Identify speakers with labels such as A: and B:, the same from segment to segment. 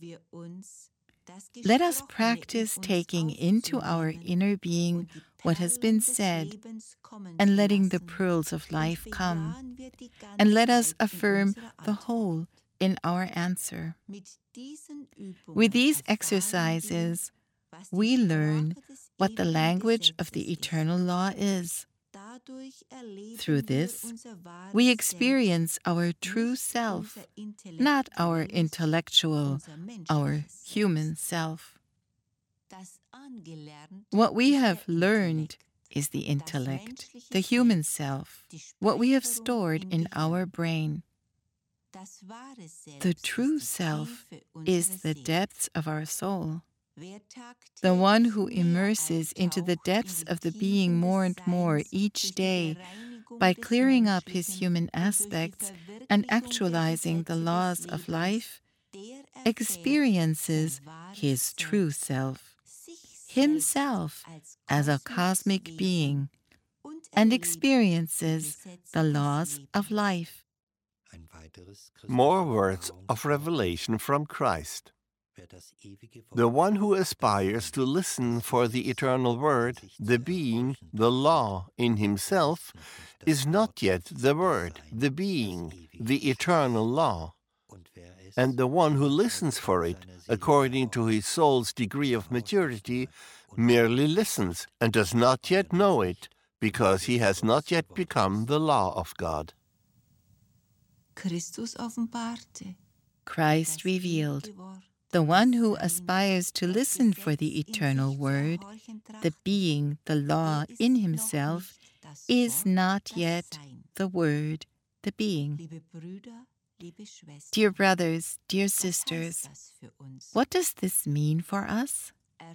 A: Let us practice taking into our inner being what has been said and letting the pearls of life come, and let us affirm the whole in our answer. With these exercises, we learn what the language of the eternal law is. Through this, we experience our true self, not our intellectual, our human self. What we have learned is the intellect, the human self, what we have stored in our brain. The true self is the depths of our soul. The one who immerses into the depths of the being more and more each day by clearing up his human aspects and actualizing the laws of life, experiences his true self, himself as a cosmic being, and experiences the laws of life.
B: More words of revelation from Christ. The one who aspires to listen for the eternal word, the being, the law in himself, is not yet the word, the being, the eternal law. And the one who listens for it, according to his soul's degree of maturity, merely listens and does not yet know it, because he has not yet become the law of God.
A: Christ revealed. The one who aspires to listen for the eternal word, the being, the law in himself, is not yet the word, the being. Dear brothers, dear sisters, what does this mean for us?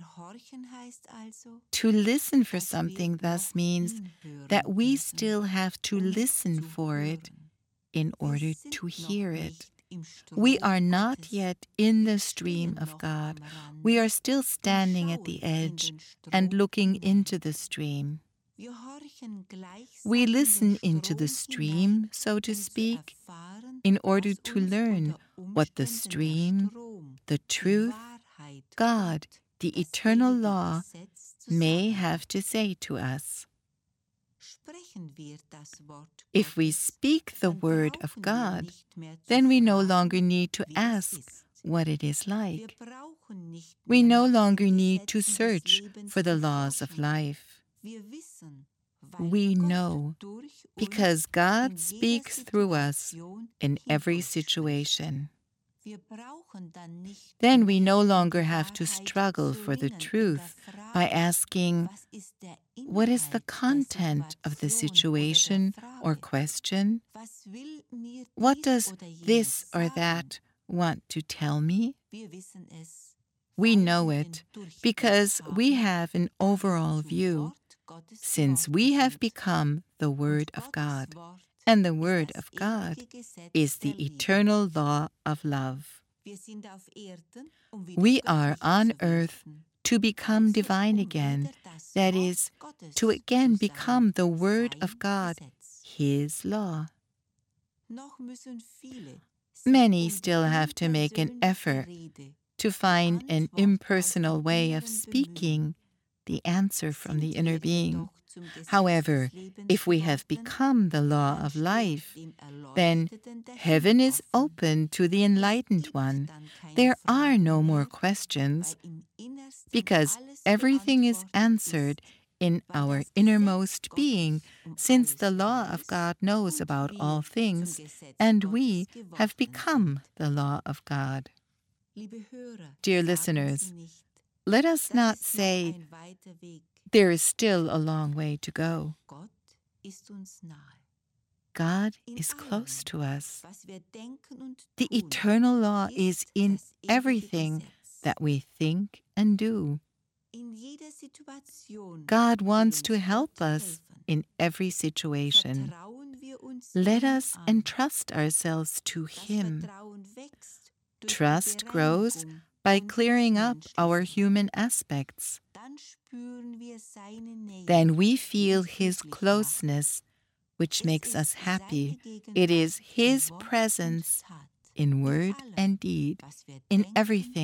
A: To listen for something thus means that we still have to listen for it in order to hear it. We are not yet in the stream of God. We are still standing at the edge and looking into the stream. We listen into the stream, so to speak, in order to learn what the stream, the truth, God, the eternal law, may have to say to us. If we speak the word of God, then we no longer need to ask what it is like. We no longer need to search for the laws of life. We know because God speaks through us in every situation. Then we no longer have to struggle for the truth by asking, what is the content of the situation or question? What does this or that want to tell me? We know it because we have an overall view, since we have become the Word of God, and the Word of God is the eternal law of love. We are on earth to become divine again, that is, to again become the Word of God, His law. Many still have to make an effort to find an impersonal way of speaking the answer from the inner being. However, if we have become the law of life, then heaven is open to the enlightened one. There are no more questions, because everything is answered in our innermost being, since the law of God knows about all things, and we have become the law of God. Dear listeners, let us not say, there is still a long way to go. God is close to us. The eternal law is in everything that we think and do. God wants to help us in every situation. Let us entrust ourselves to Him. Trust grows by clearing up our human aspects. Then we feel His closeness, which makes us happy. It is His presence in word and deed, in everything